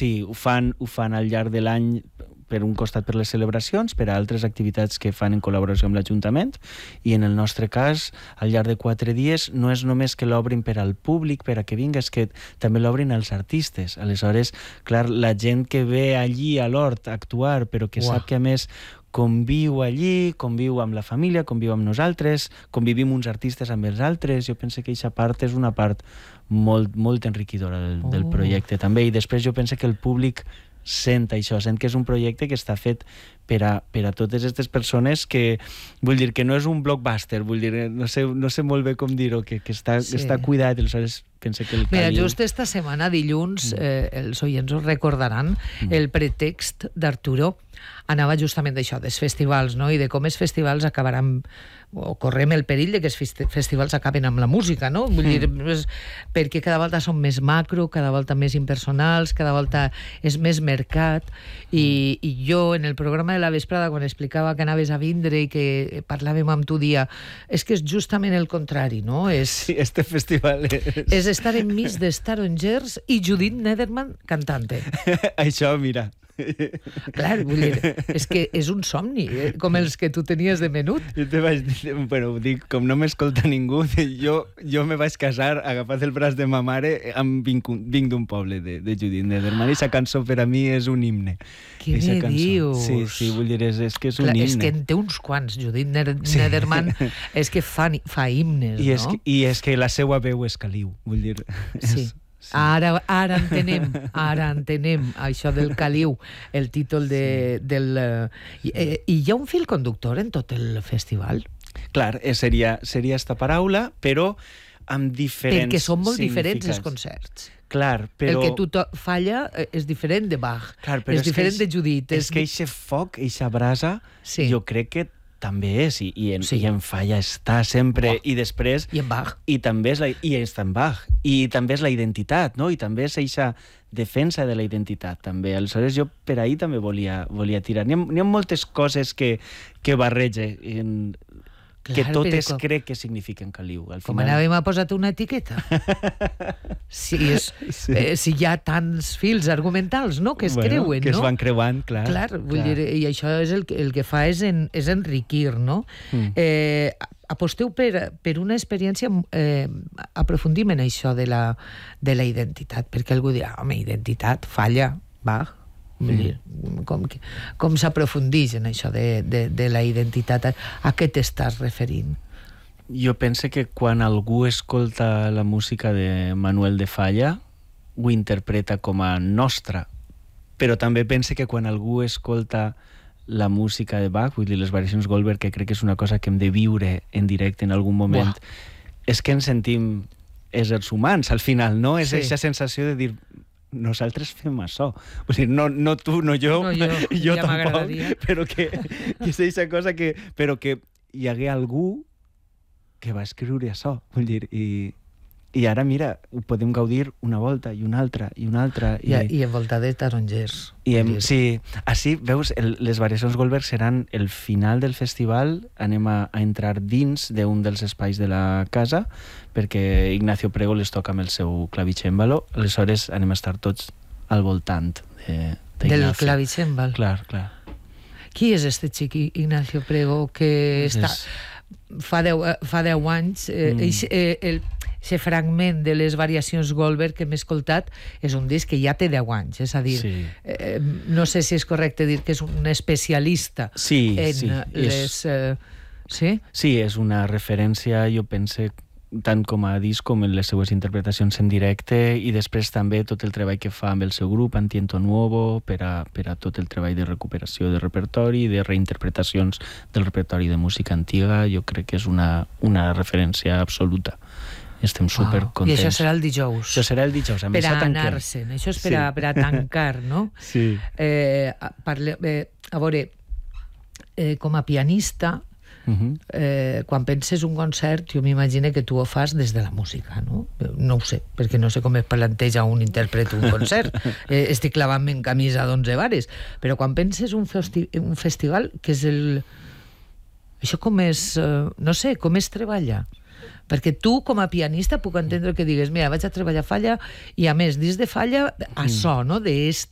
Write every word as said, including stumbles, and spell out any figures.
sí, ho fan, ho fan al llarg de l'any, per un costat per les celebracions, per a altres activitats que fan en col·laboració amb l'Ajuntament, i en el nostre cas, al llarg de quatre dies, no és només que l'obrin per al públic, per a que vinga, és que també l'obrin als artistes. Aleshores, clar, la gent que ve allí a l'hort a actuar, però que Uah. sap que a més conviu allí, conviu amb la família, conviu amb nosaltres, convivim uns artistes amb els altres, jo penso que aquesta part és una part molt, molt enriquidora del, del Oh. projecte també, i després jo penso que el públic sent això, sent que és un projecte que està fet per a, per a totes aquestes persones que, vull dir, que no és un blockbuster, vull dir, no sé, no sé molt bé com dir-ho, que, que està, Sí. està cuidat, aleshores penso que el Mira, Caliu... just esta setmana, dilluns, eh, els oients ho recordaran, Mm. el pretext d'Arturo anava justament d'això, dels festivals, no? I de com els festivals acabaran, o correm el perill de que els festi- festivals acaben amb la música, no? Vull dir, és, perquè cada volta són més macro, cada volta més impersonals, cada volta és més mercat, i, i jo en el programa de la vesprada, quan explicava que anaves a vindre i que parlàvem amb tu, dia, és que és justament el contrari, no? És, Sí, este festival és... és estar enmig de Starongers i Judith Nederman cantante. Això, mira... Clar, vull dir, és que és un somni, eh? Com els que tu tenies de menut. Jo te vaig dir, bueno, ho dic, com no m'escolta ningú, jo, jo me vaig casar agafat el braç de ma mare, amb vinc, vinc d'un poble de, de Judith Nederman, i aquesta cançó per a mi és un himne. Què Eixa me cançó. dius? Sí, sí, vull dir, és, és que és un Clar, himne. és que en té uns quants, Judith Ner- Sí. Nederman, és que fa, fa himnes, I és, no? que, I és que la seva veu és caliu, vull dir... Sí. És, Ara, ara entenem, ara entenem això del caliu, el títol de, del... eh, I, eh, I hi ha un fil conductor en tot el festival? Clar, eh, seria, seria esta paraula, però amb diferents Perquè són molt diferents els significats. concerts. Clar, però... El que tu to- falla eh, és diferent de Bach, Clar, però és diferent que de Judith. És que eixe foc, eixa brasa, Sí. jo crec que també és, i, i, en, Sí. i en falla està sempre, Buah. i després... I en Bach. I també és la, i és en Bach, i també és la identitat, no? I també és eixa defensa de la identitat, també. Aleshores, jo per ahir també volia, volia tirar. N'hi ha, n'hi ha moltes coses que, que barrege, en, que Clar, totes però com- crec que signifiquen caliu. Al Com final... anàvem a posar-te una etiqueta? Si, és, Sí. eh, si hi ha tants fils argumentals, no?, que es Bueno, creuen, que no? es van creuant, clar. Clar, vull dir, i això és el, que- el que fa és, en, és enriquir, no? Mm. Eh, aposteu per, per una experiència, eh, aprofundim en això de la, de la identitat, perquè algú dirà, home, identitat, falla, va, vull dir, com, que- com s'aprofundeix en això de, de, de la identitat, a, a què t'estàs referint? Jo penso que quan algú escolta la música de Manuel de Falla, ho interpreta com a nostra, però també penso que quan algú escolta la música de Bach, vull dir, les variacions Goldberg, que crec que és una cosa que hem de viure en directe en algun moment, Buah. és que ens sentim éssers humans, al final, no? És Sí. aquesta sensació de dir, nosaltres fem això. Vull dir, no, no tu, no jo, No jo, jo ja tampoc, m'agradaria. però que, que és aquesta cosa que... Però que hi hagué algú que va escriure això, vull dir, i, i ara, mira, ho podem gaudir una volta i una altra i una altra. I, I, i envoltat de tarongers. I em, Vull dir, sí, així, veus, el, les variacions Goldberg seran el final del festival, anem a, a entrar dins d'un dels espais de la casa, perquè Ignacio Prego les toca amb el seu clavicèmbalo, aleshores anem a estar tots al voltant de, de del Ignacio. clavicèmbal. Clar, clar. Qui és este xic Ignacio Prego que És- està fa deu, eh, fa deu anys eh, Mm. eixe, eh, el ese fragment de les variacions Goldberg que hem escoltat és un disc que ja té deu anys, és a dir, Sí. eh, no sé si és correcte dir que és un especialista Sí, en sí, les... és- Eh, sí? Sí, és una referència, jo pense, tant com a disc com en les seues interpretacions en directe, i després també tot el treball que fa amb el seu grup Antiento Nuevo per a, per a tot el treball de recuperació de repertori, de reinterpretacions del repertori de música antiga. Jo crec que és una, una referència absoluta. Estem super Wow. I contents. això serà el dijous. Això serà el dijous. Amb Per això a tanquem. anar-se'n. Això és per, Sí. a, per a tancar, no? Sí. Eh, a, parle, eh, a veure, eh, com a pianista, Uh -huh. eh, quan penses un concert, jo m'imagino que tu ho fas des de la música, no? No ho sé, perquè no sé com es planteja un intèrpret un concert. eh, estic clavant-me en camisa d'onze vares, però quan penses un, festi un festival, que és el... Això com és... Eh, no sé, com es treballa? Perquè tu, com a pianista, puc entendre que digues, mira, vaig a treballar Falla, i a més, dins de Falla, això, no?, d'est